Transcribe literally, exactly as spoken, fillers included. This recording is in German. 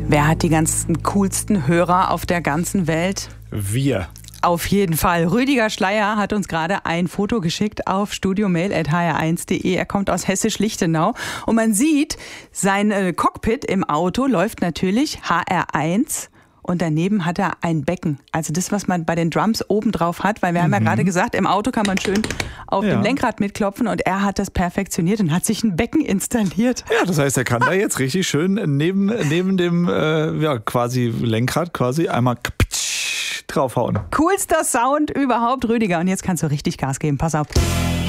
Wer hat die ganzen coolsten Hörer auf der ganzen Welt? Wir. Auf jeden Fall. Rüdiger Schleier hat uns gerade ein Foto geschickt auf studiomail at h r eins punkt d e. Er kommt aus Hessisch-Lichtenau und man sieht, sein äh, Cockpit im Auto läuft natürlich H R eins. Und daneben hat er ein Becken. Also das, was man bei den Drums oben drauf hat. Weil wir haben ja gerade gesagt, im Auto kann man schön auf Ja. dem Lenkrad mitklopfen. Und er hat das perfektioniert und hat sich ein Becken installiert. Ja, das heißt, er kann da jetzt richtig schön neben, neben dem äh, ja, quasi Lenkrad quasi einmal draufhauen. Coolster Sound überhaupt, Rüdiger. Und jetzt kannst du richtig Gas geben. Pass auf.